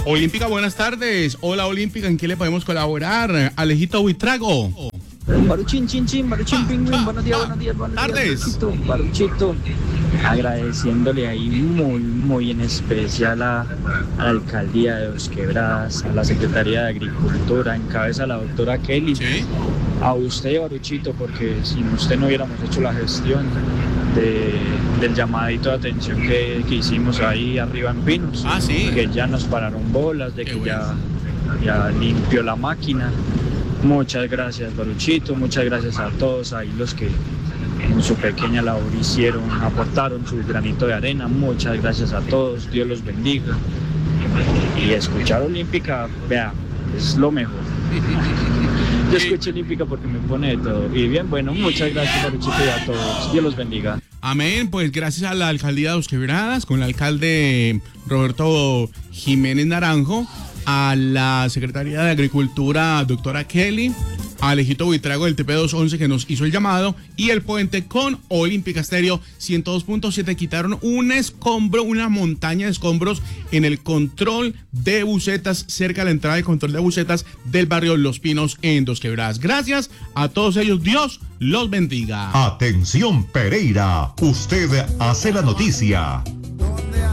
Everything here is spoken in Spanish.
Olímpica, buenas tardes. Hola, Olímpica, ¿en qué le podemos colaborar? Alejito Buitrago. Baruchín, chin, chin, Baruchín, pingüín, buenos días, buenos tardes. días, Baruchito, agradeciéndole ahí muy en especial a la alcaldía de Dos Quebradas, a la Secretaría de Agricultura, en cabeza la doctora Kelly, ¿Sí? a usted, Baruchito, porque sin usted no hubiéramos hecho la gestión del llamadito de atención que hicimos ahí arriba en Pinos, Ah, sí. que ya nos pararon bolas, de Qué que bueno. ya limpió la máquina. Muchas gracias, Baruchito, muchas gracias a todos ahí los que en su pequeña labor aportaron su granito de arena. Muchas gracias a todos, Dios los bendiga. Y escuchar Olímpica, vea, es lo mejor. Yo escucho Olímpica porque me pone de todo. Y bien, bueno, muchas gracias, Baruchito, y a todos. Dios los bendiga. Amén, pues gracias a la alcaldía de Dos Quebradas, con el alcalde Roberto Jiménez Naranjo, a la Secretaría de Agricultura, doctora Kelly, a Alejito Buitrago del TP211 que nos hizo el llamado, y el puente con Olímpica Estéreo 102.7. Quitaron un escombro, una montaña de escombros en el control de busetas, cerca de la entrada del control de busetas del barrio Los Pinos en Dos Quebradas. Gracias a todos ellos, Dios los bendiga. Atención Pereira, usted hace la noticia.